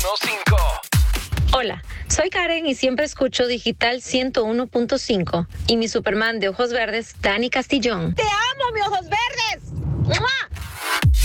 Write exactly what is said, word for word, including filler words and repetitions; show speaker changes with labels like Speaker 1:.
Speaker 1: cinco.
Speaker 2: Hola, soy Karen y siempre escucho Digital ciento uno punto cinco y mi Superman de ojos verdes, Dani Castillón.
Speaker 3: ¡Te amo, mis ojos verdes! ¡Mua!